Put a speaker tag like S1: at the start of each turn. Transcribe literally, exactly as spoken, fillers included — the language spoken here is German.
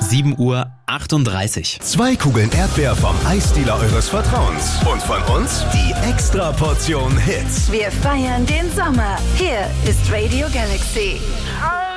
S1: sieben Uhr achtunddreißig.
S2: Zwei Kugeln Erdbeer vom Eisdealer eures Vertrauens. Und von uns die Extra-Portion Hits.
S3: Wir feiern den Sommer. Hier ist Radio Galaxy.